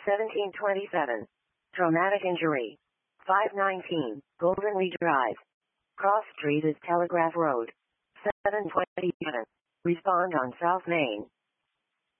1727. Traumatic injury. 519, Golden Lee Drive. Cross Street is Telegraph Road. 727. Respond on South Main.